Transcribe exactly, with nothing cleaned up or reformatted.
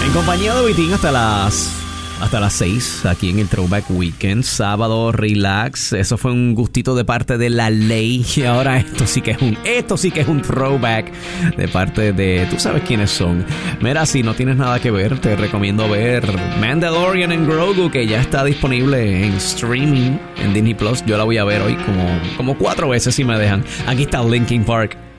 En compañía de Vitín hasta las hasta las seis, aquí en el Throwback Weekend, sábado relax. Eso fue un gustito de parte de La Ley. Y ahora esto sí que es un esto sí que es un throwback de parte de tú sabes quiénes son. Mira, si no tienes nada que ver, te recomiendo ver Mandalorian en Grogu, que ya está disponible en streaming en Disney Plus. Yo la voy a ver hoy como, como cuatro veces si me dejan. Aquí está Linkin Park